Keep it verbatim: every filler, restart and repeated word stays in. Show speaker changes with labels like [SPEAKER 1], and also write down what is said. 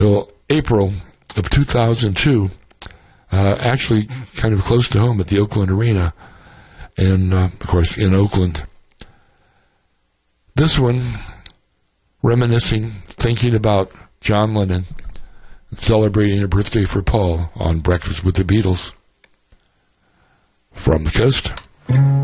[SPEAKER 1] Well, April of two thousand two, uh, actually kind of close to home at the Oakland Arena, and uh, of course in Oakland. This one, reminiscing, thinking about John Lennon, celebrating a birthday for Paul on Breakfast with the Beatles. From the coast.